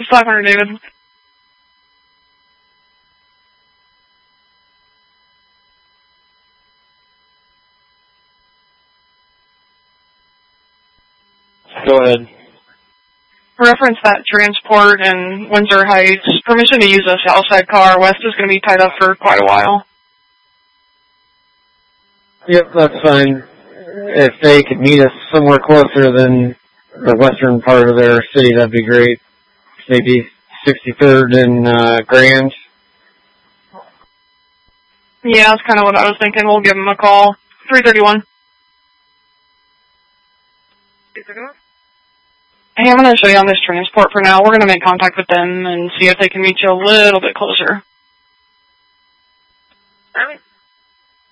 500, David. Go ahead. Reference that transport in Windsor Heights. Permission to use a Southside car. West is going to be tied up for quite a while. Yep, that's fine. If they could meet us somewhere closer than the western part of their city, that'd be great. Maybe 63rd and Grand. Yeah, that's kind of what I was thinking. We'll give them a call. 331. Hey, I'm going to show you on this transport for now. We're going to make contact with them and see if they can meet you a little bit closer.